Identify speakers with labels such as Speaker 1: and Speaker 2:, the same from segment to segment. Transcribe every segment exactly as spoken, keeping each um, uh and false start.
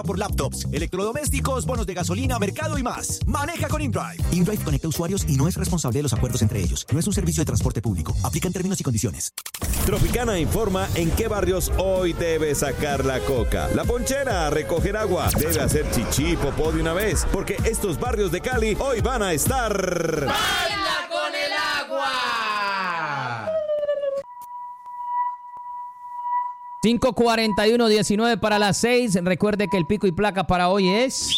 Speaker 1: por laptops, electrodomésticos, bonos de gasolina, mercado y más. Maneja con InDrive. InDrive conecta usuarios y no es responsable de los acuerdos entre ellos. No es un servicio de transporte público. Aplica en términos y condiciones.
Speaker 2: Tropicana informa en qué barrios hoy debe sacar la coca. La ponchera a recoger agua. Debe hacer chichi, popó de una vez, porque estos barrios de Cali hoy van a estar...
Speaker 3: ¡Baila con el agua!
Speaker 4: cinco cuarenta y uno, diecinueve para las seis. Recuerde que el pico y placa para hoy es...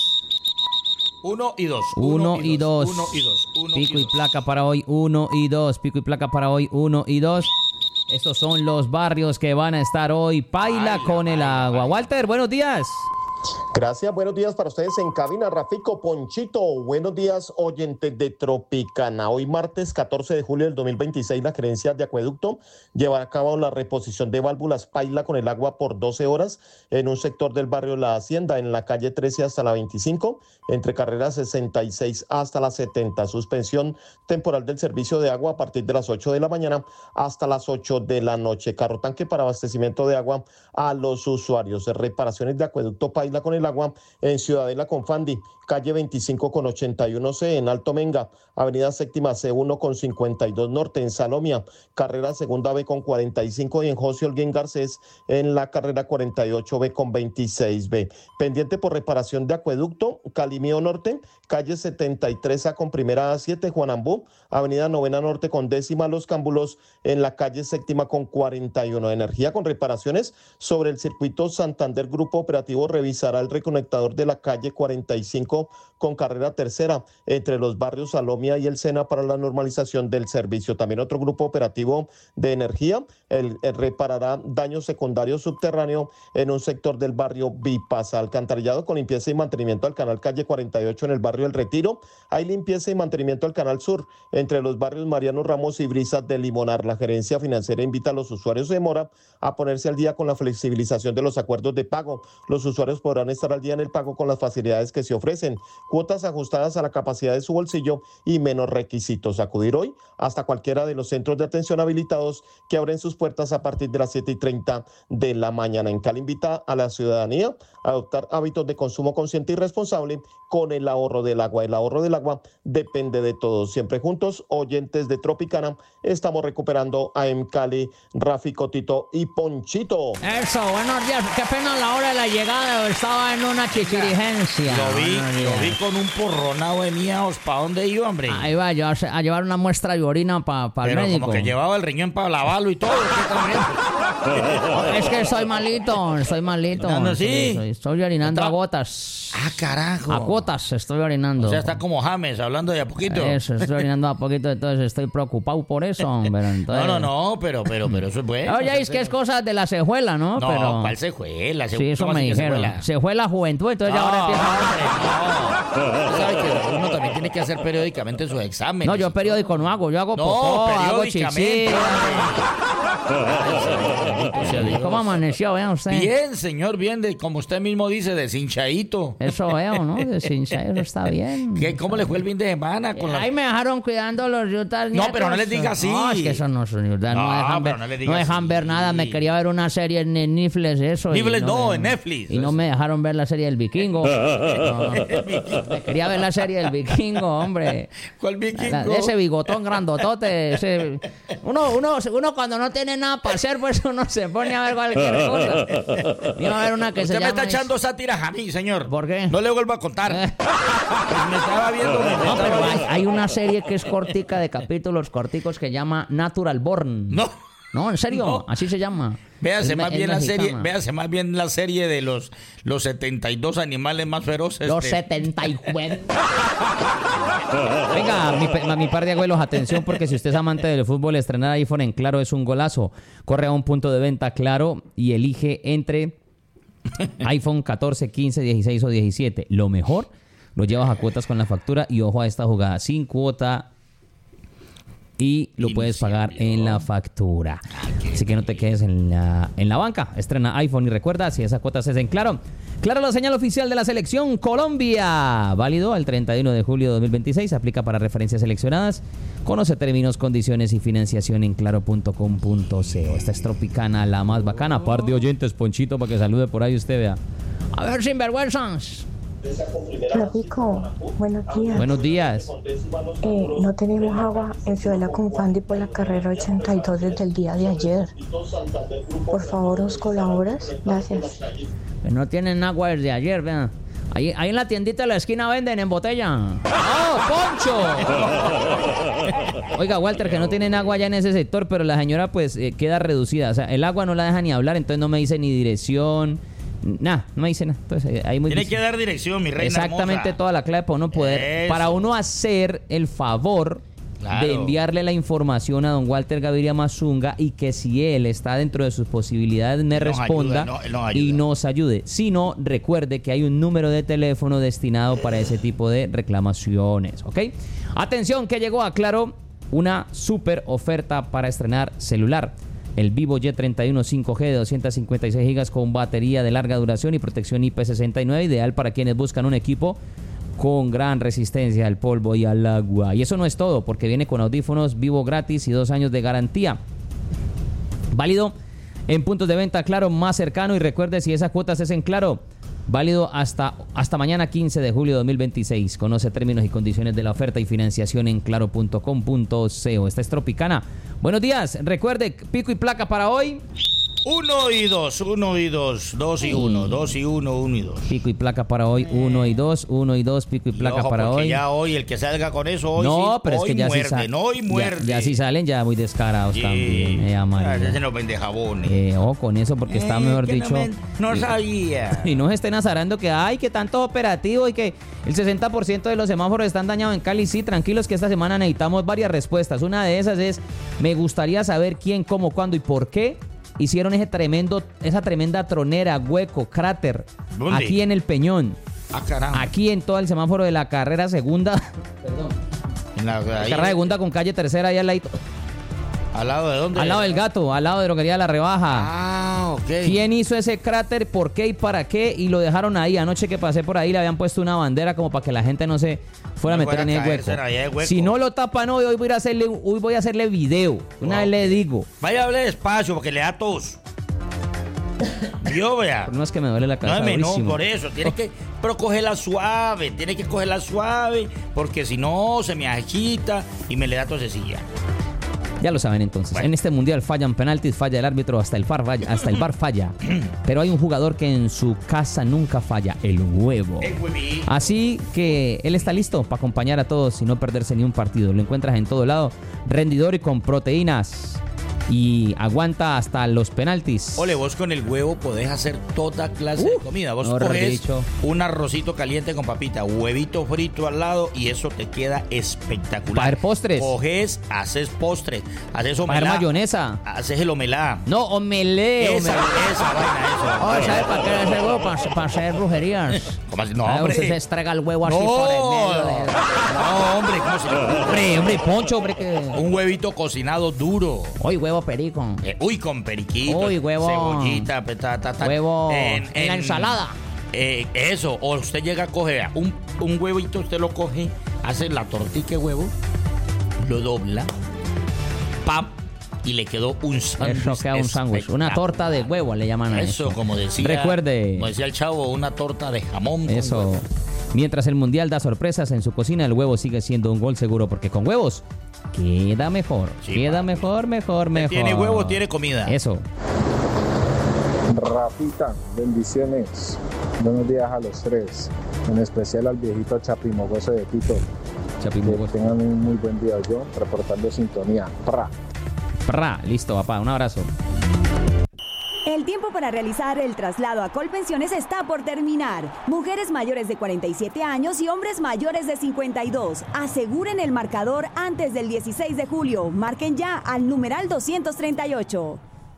Speaker 3: Uno y dos.
Speaker 4: Uno y dos.
Speaker 3: Uno y dos. Uno
Speaker 4: Pico
Speaker 3: y
Speaker 4: y
Speaker 3: dos.
Speaker 4: placa para hoy, uno y dos. Pico y placa para hoy, uno y dos. Estos son los barrios que van a estar hoy. Paila con el agua. Walter, buenos días.
Speaker 5: Gracias, buenos días para ustedes en cabina. Rafico, Ponchito, buenos días, oyentes de Tropicana. Hoy martes catorce de julio del dos mil veintiséis, la gerencia de Acueducto llevará a cabo la reposición de válvulas Paila con el agua por doce horas en un sector del barrio La Hacienda, en la calle trece hasta la veinticinco, entre carreras sesenta y seis hasta la setenta. Suspensión temporal del servicio de agua a partir de las ocho de la mañana hasta las ocho de la noche. Carro tanque para abastecimiento de agua a los usuarios. Reparaciones de Acueducto Paila con el agua en Ciudadela con Fandi, calle veinticinco con ochenta y uno C en Alto Menga, avenida Séptima C uno con cincuenta y dos Norte en Salomia, carrera Segunda B con cuarenta y cinco y en José Holguín Garcés en la carrera cuarenta y ocho B con veintiséis B. Pendiente por reparación de acueducto, Calimío Norte, calle setenta y tres A con primera A siete, Juan Ambú, avenida Novena Norte con décima Los Cámbulos en la calle Séptima con cuarenta y uno. Energía con reparaciones sobre el circuito Santander. Grupo Operativo revisará el reconectador de la calle cuarenta y cinco con carrera tercera entre los barrios Salomia y El Sena para la normalización del servicio. También otro grupo operativo de energía el, el reparará daño secundario subterráneo en un sector del barrio Vipasa. Alcantarillado con limpieza y mantenimiento al canal calle cuarenta y ocho en el barrio El Retiro. Hay limpieza y mantenimiento al canal sur entre los barrios Mariano Ramos y Brisas de Limonar. La gerencia financiera invita a los usuarios de Mora a ponerse al día con la flexibilización de los acuerdos de pago. Los usuarios podrán estar al día en el pago con las facilidades que se ofrecen, cuotas ajustadas a la capacidad de su bolsillo y menos requisitos. Acudir hoy hasta cualquiera de los centros de atención habilitados que abren sus puertas a partir de las siete y treinta de la mañana. En Cali invita a la ciudadanía a adoptar hábitos de consumo consciente y responsable con el ahorro del agua. El ahorro del agua depende de todos. Siempre juntos, oyentes de Tropicana, estamos recuperando a M Cali, Rafi, Cotito y Ponchito.
Speaker 4: Eso, buenos días. Qué pena la hora de la llegada. Estaba en una chichirigencia.
Speaker 3: Lo vi,
Speaker 4: Buenos
Speaker 3: lo
Speaker 4: días.
Speaker 3: vi con un porronado de miaos. ¿Para dónde iba, hombre?
Speaker 4: Ahí va a llevar, a llevar una muestra de orina para el
Speaker 3: Pero
Speaker 4: médico.
Speaker 3: como que llevaba el riñón para lavarlo y todo. ¿Qué también?
Speaker 4: Es que soy malito, soy malito.
Speaker 3: ¿Ando así?
Speaker 4: Estoy, estoy- estoy orinando
Speaker 3: Está-
Speaker 4: a gotas.
Speaker 3: Ah, carajo.
Speaker 4: A gotas estoy orinando.
Speaker 3: O sea, está como James, hablando de a poquito.
Speaker 4: Eso, estoy orinando a poquito, entonces estoy preocupado por eso, hombre. Entonces...
Speaker 3: No, no, no, pero, pero, pero eso es bueno.
Speaker 4: Oye, es que es cosa de la cejuela, ¿no?
Speaker 3: No,
Speaker 4: Pero...
Speaker 3: ¿cuál cejuela?
Speaker 4: Sí, eso
Speaker 3: ¿Cómo
Speaker 4: me
Speaker 3: así que
Speaker 4: dijeron.
Speaker 3: cejuela?
Speaker 4: Se fue la juventud, entonces ya ahora
Speaker 3: No,
Speaker 4: empieza...
Speaker 3: hombre, no. Usted sabe que uno también tiene que hacer periódicamente sus exámenes.
Speaker 4: No, yo periódico no hago, yo hago
Speaker 3: No,
Speaker 4: popó, hago
Speaker 3: periódicamente.
Speaker 4: chichi.
Speaker 3: Ay, sea Dios.
Speaker 4: ¿Cómo amaneció, vean usted?
Speaker 3: Bien, señor, bien, de, como usted mismo dice, deshinchadito.
Speaker 4: Eso veo, ¿no? De sincero, eso está bien.
Speaker 3: ¿Qué, ¿Cómo le fue el fin de semana? Con la...
Speaker 4: Ahí me dejaron cuidando los yutas
Speaker 3: No, pero no les diga así.
Speaker 4: No, es que eso no son yutas, no,
Speaker 3: No,
Speaker 4: dejan
Speaker 3: pero
Speaker 4: ver,
Speaker 3: no les
Speaker 4: no
Speaker 3: diga
Speaker 4: dejan
Speaker 3: así.
Speaker 4: ver nada. Me quería ver una serie en en Netflix, eso. y
Speaker 3: Netflix no,
Speaker 4: me-
Speaker 3: en Netflix.
Speaker 4: Y no me dejaron ver la serie del Vikingo. No, me quería ver la serie del Vikingo, hombre.
Speaker 3: ¿Cuál vikingo?
Speaker 4: La- ese bigotón grandotote. Ese, uno, uno, uno cuando no tiene nada para hacer, pues uno se pone a ver cualquier cosa. Iba a ver una que
Speaker 3: Usted
Speaker 4: se
Speaker 3: me
Speaker 4: llama...
Speaker 3: está echando sátiras a mí, señor.
Speaker 4: ¿Por qué?
Speaker 3: No le vuelvo a contar. Pues me estaba viendo. Me, me
Speaker 4: No,
Speaker 3: estaba
Speaker 4: pero hay,
Speaker 3: viendo.
Speaker 4: hay una serie que es cortica de capítulos corticos que llama Natural Born.
Speaker 3: No.
Speaker 4: No, en serio,
Speaker 3: No.
Speaker 4: así se llama.
Speaker 3: Véase
Speaker 4: Es me-
Speaker 3: más
Speaker 4: es
Speaker 3: bien la serie,
Speaker 4: mexicana.
Speaker 3: véase más bien la serie de los, los setenta y dos animales más feroces.
Speaker 4: Los
Speaker 3: de-
Speaker 4: setenta y nueve. Venga, mi, pe- mi par de abuelos, atención, porque si usted es amante del fútbol, estrenar iPhone en Claro es un golazo. Corre a un punto de venta Claro y elige entre iPhone catorce, quince, dieciséis o diecisiete. Lo mejor, lo llevas a cuotas con la factura y ojo a esta jugada, sin cuota y lo puedes pagar en la factura. Así que no te quedes en la, en la banca. Estrena iPhone y recuerda, si esa cuota es en Claro. Claro, la señal oficial de la selección Colombia. Válido al treinta y uno de julio de dos mil veintiséis. Aplica para referencias seleccionadas. Conoce términos, condiciones y financiación en claro punto com punto co. Esta es Tropicana, la más bacana. Par de oyentes, Ponchito, para que salude por ahí usted, vea. A ver, sinvergüenzas.
Speaker 6: Rafico, buenos días.
Speaker 4: Buenos días.
Speaker 6: Eh, no tenemos agua en Ciudadela con Fandi por la carrera ochenta y dos desde el día de ayer. Por favor, ¿os colaboras? Gracias.
Speaker 4: Pues no tienen agua desde ayer, vean. Ahí, ahí en la tiendita de la esquina venden en botella. ¡Oh, Poncho! Oiga, Walter, que no tienen agua ya en ese sector, pero la señora pues eh, queda reducida. O sea, el agua no la deja ni hablar, entonces no me dice ni dirección. Nada, no me dice nada. Entonces, hay muy
Speaker 7: Tiene que dar dirección, mi reina
Speaker 4: exactamente
Speaker 7: hermosa.
Speaker 4: Toda la clave para uno poder,
Speaker 7: Eso.
Speaker 4: para uno hacer el favor
Speaker 7: Claro.
Speaker 4: de enviarle la información a don Walter Gaviria Mazunga y que si él está dentro de sus posibilidades me
Speaker 7: Él nos
Speaker 4: responda
Speaker 7: ayuda, no, él nos
Speaker 4: y
Speaker 7: ayuda.
Speaker 4: nos ayude. Si no, recuerde que hay un número de teléfono destinado para ese tipo de reclamaciones, ¿ok? Atención, que llegó a Claro una super oferta para estrenar celular. El Vivo Y treinta y uno cinco G de doscientos cincuenta y seis gigas con batería de larga duración y protección I P sesenta y nueve, ideal para quienes buscan un equipo con gran resistencia al polvo y al agua. Y eso no es todo, porque viene con audífonos Vivo gratis y dos años de garantía. Válido en puntos de venta Claro más cercano, y recuerde, si esas cuotas es en Claro, válido hasta, hasta mañana quince de julio de dos mil veintiséis. Conoce términos y condiciones de la oferta y financiación en claro punto com punto co. Esta es Tropicana. Buenos días. Recuerde, pico y placa para hoy.
Speaker 7: Uno y dos, uno y dos, dos y uno, dos y uno, uno y dos.
Speaker 4: Pico y placa para hoy, uno y dos, uno y dos, pico y placa
Speaker 7: Y ojo,
Speaker 4: para
Speaker 7: porque
Speaker 4: hoy.
Speaker 7: ya hoy el que salga con eso, hoy
Speaker 4: no,
Speaker 7: sí,
Speaker 4: pero
Speaker 7: hoy
Speaker 4: es que ya
Speaker 7: muerde,
Speaker 4: sí salen.
Speaker 7: no, hoy muerde.
Speaker 4: Ya, ya sí salen ya muy descarados
Speaker 7: Sí.
Speaker 4: también. Eh,
Speaker 7: Ah,
Speaker 4: amarillo.
Speaker 7: ese no vende jabones.
Speaker 4: Eh, ojo con eso, porque está,
Speaker 7: Eh,
Speaker 4: mejor
Speaker 7: que no
Speaker 4: dicho.
Speaker 7: me- No, sabía.
Speaker 4: Y no se estén azarando que hay que tantos operativos y que el sesenta por ciento de los semáforos están dañados en Cali. Sí, tranquilos que esta semana necesitamos varias respuestas. Una de esas es, me gustaría saber quién, cómo, cuándo y por qué hicieron ese tremendo, esa tremenda tronera, hueco, cráter,
Speaker 7: ¿Dónde?
Speaker 4: aquí en el Peñón.
Speaker 7: Ah, caramba.
Speaker 4: Aquí en todo el semáforo de la carrera segunda,
Speaker 7: En la- ahí-
Speaker 4: carrera segunda con calle tercera, ahí al lado,
Speaker 7: ¿Al lado de dónde?
Speaker 4: al lado del Gato, al lado de Droguería La Rebaja.
Speaker 7: Ah, ok.
Speaker 4: ¿Quién hizo ese cráter? ¿Por qué y para qué? Y lo dejaron ahí. Anoche que pasé por ahí le habían puesto una bandera como para que la gente no se fuera a
Speaker 7: No
Speaker 4: meter
Speaker 7: fuera
Speaker 4: en
Speaker 7: a
Speaker 4: el hueco.
Speaker 7: caerse allá en el hueco.
Speaker 4: Si no lo tapan hoy, hoy voy a hacerle, hoy voy a hacerle video. Una
Speaker 7: Wow.
Speaker 4: vez le digo.
Speaker 7: Vaya a hablar despacio porque le da tos. Yo, vea.
Speaker 4: No es que me duele la
Speaker 7: No,
Speaker 4: cabeza.
Speaker 7: me- no,
Speaker 4: durísimo.
Speaker 7: por eso. Tiene que, pero cógela suave. Tiene que cogerla suave porque si no se me agita y me le da tosecilla.
Speaker 4: Ya lo saben entonces.
Speaker 7: Bueno.
Speaker 4: En este mundial fallan penaltis, falla el árbitro, hasta el bar falla, hasta el bar falla. Pero hay un jugador que en su casa nunca falla, el huevo.
Speaker 7: El huevito.
Speaker 4: Así que él está listo para acompañar a todos y no perderse ni un partido. Lo encuentras en todo lado, rendidor y con proteínas. Y aguanta hasta los penaltis.
Speaker 7: Ole, vos con el huevo podés hacer toda clase de comida. Vos
Speaker 4: mejor
Speaker 7: coges
Speaker 4: dicho.
Speaker 7: un arrocito caliente con papita, huevito frito al lado y eso te queda espectacular.
Speaker 4: Para hacer postres.
Speaker 7: Coges, haces postres, haces
Speaker 4: Para hacer
Speaker 7: omelá.
Speaker 4: mayonesa.
Speaker 7: Haces el omelá.
Speaker 4: No, omelé.
Speaker 7: Esa, esa vaina, eso.
Speaker 4: Oh, ¿sabes para qué ese huevo? Para, para hacer brujerías.
Speaker 7: ¿Cómo así? No,
Speaker 4: Ah,
Speaker 7: hombre.
Speaker 4: usted se estrega el huevo así
Speaker 7: No,
Speaker 4: por el medio de...
Speaker 7: no, hombre, ¿cómo se llama?
Speaker 4: Hombre, hombre, Poncho, hombre, que...
Speaker 7: Un huevito cocinado duro.
Speaker 4: Uy, huevo perico.
Speaker 7: Eh, uy, con periquito.
Speaker 4: Uy, huevo.
Speaker 7: Cebollita, pe- ta, ta, ta.
Speaker 4: Huevo en la ensalada.
Speaker 7: Eh, eso, o usted llega a coger vea, un, un huevito, usted lo coge, hace la tortilla de huevo, lo dobla, pam, y le quedó un sándwich.
Speaker 4: Eso queda un sándwich. Una
Speaker 7: espectacular.
Speaker 4: torta de huevo le llaman a eso.
Speaker 7: Eso, como decía.
Speaker 4: Recuerde.
Speaker 7: Como decía el chavo, una torta de jamón. con
Speaker 4: Eso.
Speaker 7: huevo.
Speaker 4: Mientras el mundial da sorpresas en su cocina, el huevo sigue siendo un gol seguro porque con huevos queda mejor.
Speaker 7: Sí,
Speaker 4: queda
Speaker 7: papi.
Speaker 4: mejor, mejor, mejor.
Speaker 7: Tiene huevo, tiene comida.
Speaker 4: Eso.
Speaker 8: Rafita, bendiciones. Buenos días a los tres. En especial al viejito chapimogoso de Tito. Que
Speaker 4: Chapimogos.
Speaker 8: tengan un muy buen día. Yo reportando sintonía. Pra.
Speaker 4: Pra, listo, papá. Un abrazo.
Speaker 9: El tiempo para realizar el traslado a Colpensiones está por terminar. Mujeres mayores de cuarenta y siete años y hombres mayores de cincuenta y dos. Aseguren el marcador antes del dieciséis de julio. Marquen ya al numeral doscientos treinta y ocho.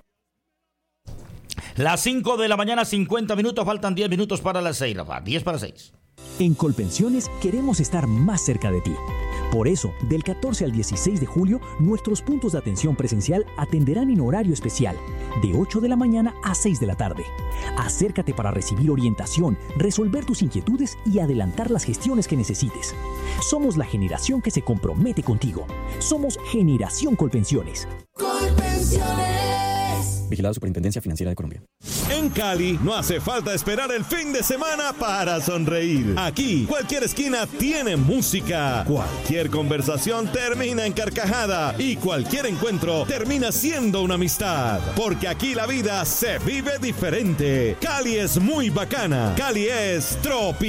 Speaker 7: Las cinco de la mañana, cincuenta minutos, faltan diez minutos para las seis, Rafa. diez para seis.
Speaker 1: En Colpensiones queremos estar más cerca de ti. Por eso, del catorce al dieciséis de julio, nuestros puntos de atención presencial atenderán en horario especial, de ocho de la mañana a seis de la tarde. Acércate para recibir orientación, resolver tus inquietudes y adelantar las gestiones que necesites. Somos la generación que se compromete contigo. Somos Generación Colpensiones.
Speaker 10: Colpensiones. Vigilado Superintendencia Financiera de Colombia.
Speaker 2: En Cali no hace falta esperar el fin de semana para sonreír. Aquí, cualquier esquina tiene música. Cualquier conversación termina en carcajada. Y cualquier encuentro termina siendo una amistad. Porque aquí la vida se vive diferente. Cali es muy bacana. Cali es tropical.